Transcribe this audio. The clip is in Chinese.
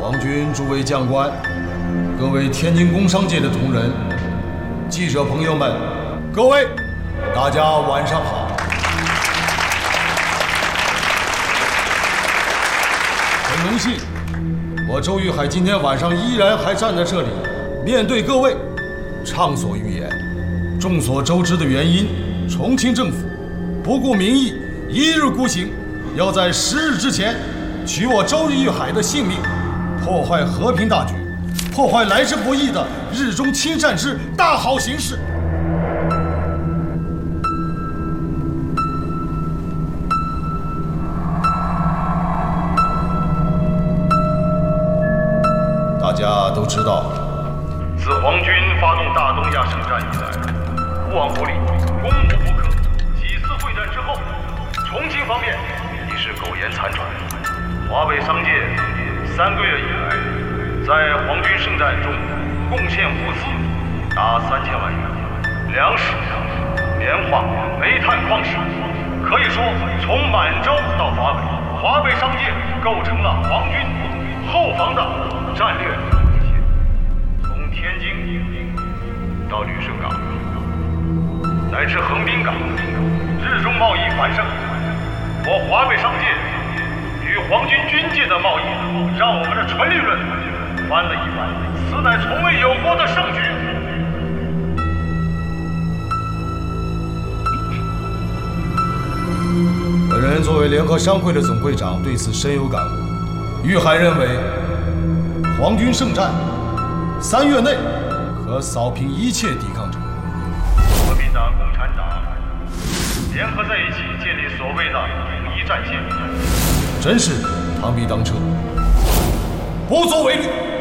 皇军诸位将官，各位天津工商界的同仁，记者朋友们，各位，大家晚上好。很荣幸，我周玉海今天晚上依然还站在这里，面对各位，畅所欲言。众所周知的原因，重庆政府不顾民意，一日孤行，要在10日之前取我周玉海的性命，破坏和平大局，破坏来之不易的日中亲善之大好形势。大家都知道， 自皇军发动大东亚圣战以来，无往不利，攻无不克。几次会战之后，重庆方面已是苟延残喘。华北商界3个月以来，在皇军圣战中贡献物资达3000万元，粮食、棉花、煤炭矿石，可以说从满洲到华北商界构成了皇军后方的战略路线。从天津到旅顺港，乃至横滨港，日中贸易繁盛。我华北商界与皇军军界的贸易，让我们的纯利润翻了一番，此乃从未有过的盛举。 本人作为联合商会的总会长，对此深有感悟。玉海认为，皇军圣战3月内可扫平一切抵抗者。 国民党、共产党联合在一起，建立所谓的统一战线， 真是螳臂当车，不足为虑。